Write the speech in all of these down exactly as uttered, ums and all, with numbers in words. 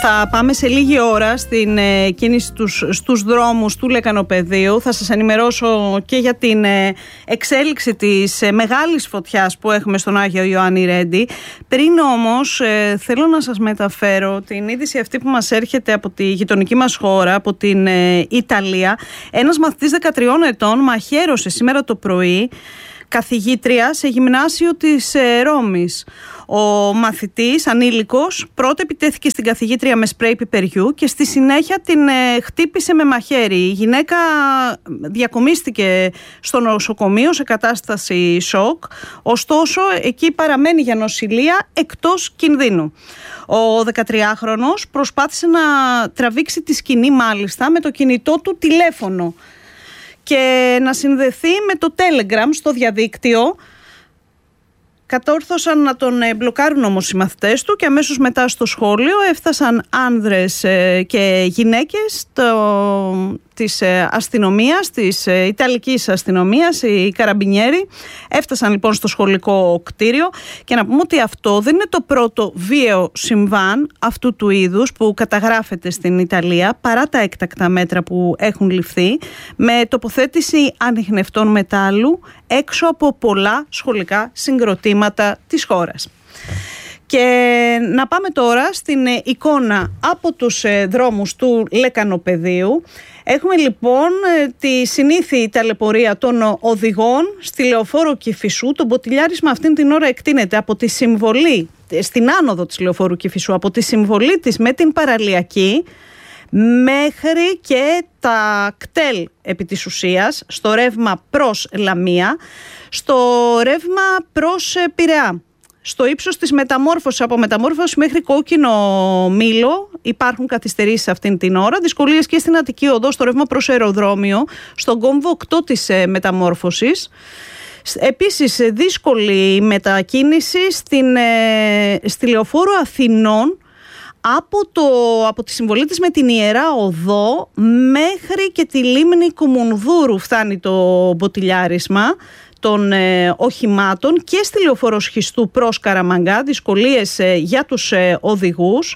θα πάμε σε λίγη ώρα στην ε, κίνηση τους, στους δρόμους του Λεκανοπεδίου. Θα σας ενημερώσω και για την ε, εξέλιξη της ε, μεγάλης φωτιάς που έχουμε στον Άγιο Ιωάννη Ρέντι. Πριν όμως ε, θέλω να σας μεταφέρω την είδηση αυτή που μας έρχεται από τη γειτονική μας χώρα, από την ε, Ιταλία. Ένας μαθητής δεκατριών ετών μαχαίρωσε σήμερα το πρωί καθηγήτρια σε γυμνάσιο της ε, Ρώμης. Ο μαθητής, ανήλικος, πρώτα επιτέθηκε στην καθηγήτρια με σπρέι πιπεριού και στη συνέχεια την ε, χτύπησε με μαχαίρι. Η γυναίκα διακομίστηκε στο νοσοκομείο σε κατάσταση σοκ, ωστόσο εκεί παραμένει για νοσηλεία εκτός κινδύνου. Ο δεκατριάχρονος προσπάθησε να τραβήξει τη σκηνή μάλιστα με το κινητό του τηλέφωνο και να συνδεθεί με το Telegram στο διαδίκτυο. Κατόρθωσαν να τον μπλοκάρουν όμως οι μαθητές του και αμέσως μετά στο σχόλιο έφτασαν άνδρες και γυναίκες το, της αστυνομίας, της Ιταλικής αστυνομίας, οι καραμπινιέροι. Έφτασαν λοιπόν στο σχολικό κτίριο και να πούμε ότι αυτό δεν είναι το πρώτο βίαιο συμβάν αυτού του είδους που καταγράφεται στην Ιταλία, παρά τα έκτακτα μέτρα που έχουν ληφθεί, με τοποθέτηση ανιχνευτών μετάλλου έξω από πολλά σχολικά συγκροτήματα της χώρας. Και να πάμε τώρα στην εικόνα από τους δρόμους του Λεκανοπεδίου. Έχουμε λοιπόν τη συνήθη ταλαιπωρία των οδηγών στη λεωφόρο Κηφισού. Το μποτιλιάρισμα αυτήν την ώρα εκτείνεται από τη συμβολή, στην άνοδο της λεωφόρου Κηφισού, από τη συμβολή της με την παραλιακή μέχρι και τα κτέλ επί της ουσίας, στο ρεύμα προς Λαμία, στο ρεύμα προς Πειραιά. Στο ύψος της μεταμόρφωσης, από μεταμόρφωση μέχρι Κόκκινο Μήλο υπάρχουν καθυστερήσεις αυτήν την ώρα, δυσκολίες και στην Αττική Οδό, στο ρεύμα προς αεροδρόμιο, στον κόμβο οκτώ της μεταμόρφωσης. Επίσης δύσκολη μετακίνηση στην, στη λεωφόρο Αθηνών, Από, το, από τη συμβολή της με την Ιερά Οδό μέχρι και τη λίμνη Κουμουνδούρου φτάνει το μποτιλιάρισμα των ε, οχημάτων, και στη λεωφόρο Σχιστού προς Καραμαγκά, δυσκολίες ε, για τους ε, οδηγούς.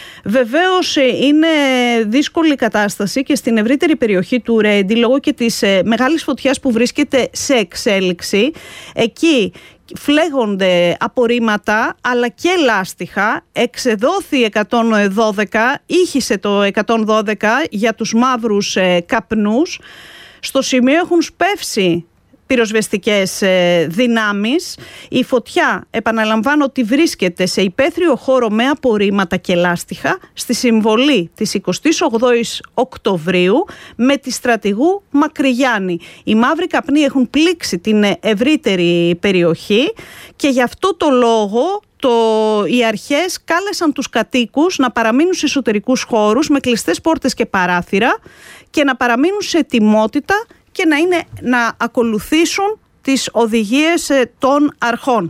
Βεβαίως ε, είναι δύσκολη η κατάσταση και στην ευρύτερη περιοχή του Ρέντι λόγω και της ε, μεγάλης φωτιάς που βρίσκεται σε εξέλιξη. Εκεί φλέγονται απορρίμματα αλλά και λάστιχα. Εξεδόθη εκατόν δώδεκα, ήχησε το εκατόν δώδεκα για τους μαύρους ε, καπνούς. Στο σημείο έχουν σπεύσει πυροσβεστικές ε, δυνάμεις. Η φωτιά, επαναλαμβάνω, ότι βρίσκεται σε υπαίθριο χώρο με απορρίμματα και λάστιχα στη συμβολή της εικοστής όγδοης Οκτωβρίου με τη στρατηγού Μακρυγιάννη. Οι μαύροι καπνοί έχουν πλήξει την ευρύτερη περιοχή και γι' αυτό το λόγο Το, οι αρχές κάλεσαν τους κατοίκους να παραμείνουν σε εσωτερικούς χώρους με κλειστές πόρτες και παράθυρα και να παραμείνουν σε ετοιμότητα και να, είναι, να ακολουθήσουν τις οδηγίες των αρχών.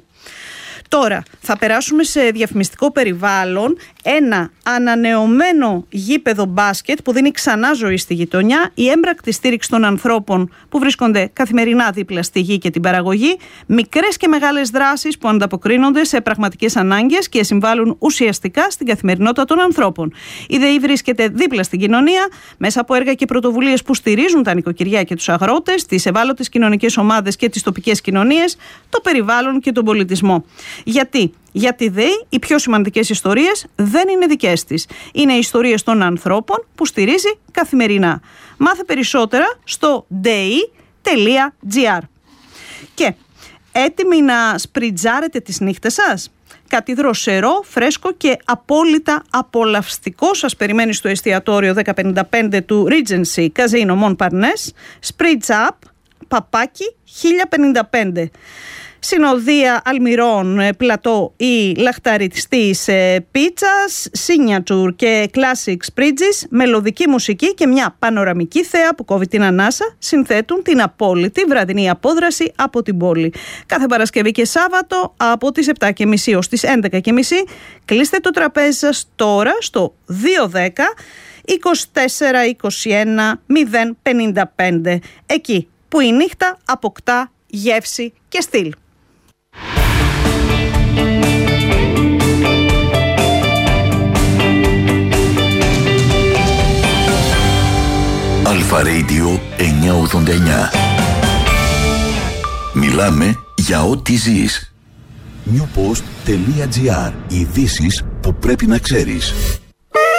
Τώρα θα περάσουμε σε διαφημιστικό περιβάλλον. Ένα ανανεωμένο γήπεδο μπάσκετ που δίνει ξανά ζωή στη γειτονιά, η έμπρακτη στήριξη των ανθρώπων που βρίσκονται καθημερινά δίπλα στη γη και την παραγωγή, μικρές και μεγάλες δράσεις που ανταποκρίνονται σε πραγματικές ανάγκες και συμβάλλουν ουσιαστικά στην καθημερινότητα των ανθρώπων. Η ΔΕΗ βρίσκεται δίπλα στην κοινωνία μέσα από έργα και πρωτοβουλίες που στηρίζουν τα νοικοκυριά και τους αγρότες, τις ευάλωτες κοινωνικές ομάδες και τις τοπικές κοινωνίες, το περιβάλλον και τον πολιτισμό. Γιατί? Για τη ΔΕΗ οι πιο σημαντικές ιστορίες δεν είναι δικές της. Είναι οι ιστορίες των ανθρώπων που στηρίζει καθημερινά. Μάθε περισσότερα στο ντεϊ τελεία τζι άρ. Και έτοιμοι να σπριτζάρετε τις νύχτες σας? Κάτι δροσερό, φρέσκο και απόλυτα απολαυστικό σας περιμένει στο εστιατόριο δέκα πενήντα πέντε του Regency Casino Montparnasse. Spritz Up, παπάκι χίλια πενήντα πέντε. Συνοδεία αλμυρών, πλατό ή λαχταριστής πίτσας, signature και classic spritz, μελωδική μουσική και μια πανοραμική θέα που κόβει την ανάσα συνθέτουν την απόλυτη βραδινή απόδραση από την πόλη. Κάθε Παρασκευή και Σάββατο από τις επτά και μισή ως τις έντεκα και μισή. Κλείστε το τραπέζι σας τώρα στο δύο δέκα είκοσι τέσσερα είκοσι ένα μηδέν πενήντα πέντε. Εκεί που η νύχτα αποκτά γεύση και στυλ. Αλφα Radio εννιακόσια ογδόντα εννιά. Μιλάμε για ό,τι ζεις. newpost.gr. Ειδήσεις που πρέπει να ξέρεις.